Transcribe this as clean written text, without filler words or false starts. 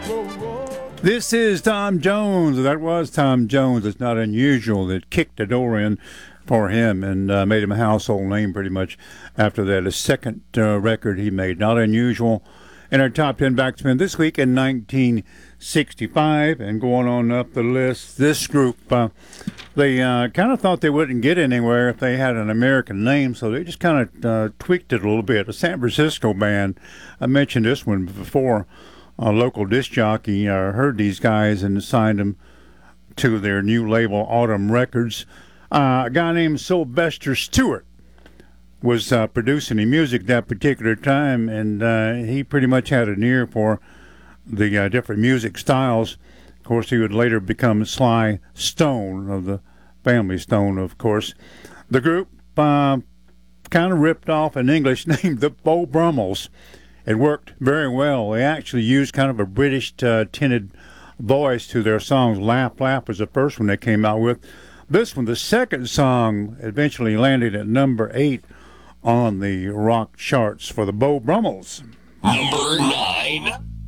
This is Tom Jones. That was Tom Jones. It's not unusual that kicked the door in for him and made him a household name pretty much after that. A second record he made. Not unusual. In our top 10 backspin this week in 1965, and going on up the list, this group, they kind of thought they wouldn't get anywhere if they had an American name, so they just kind of tweaked it a little bit. A San Francisco band. I mentioned this one before. A local disc jockey heard these guys and signed them to their new label, Autumn Records. A guy named Sylvester Stewart was producing the music that particular time, and he pretty much had an ear for the different music styles. Of course, he would later become Sly Stone of the family Stone, of course. The group kind of ripped off an English name, the Beau Brummels. It worked very well. They actually used kind of a British tinted voice to their songs. Laugh, Laugh was the first one they came out with. This one, the second song, eventually landed at number 8 on the rock charts for the Beau Brummels. Number 9.